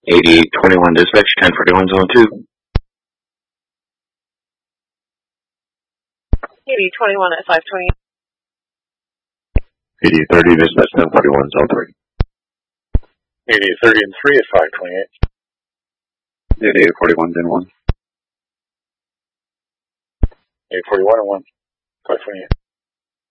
8021 dispatch, 1041 zone 2. 8021 at 520. 8030 dispatch, 1041 zone 3. 8030 and 3 at 528. 8041 then 1. 841 and 1, 528.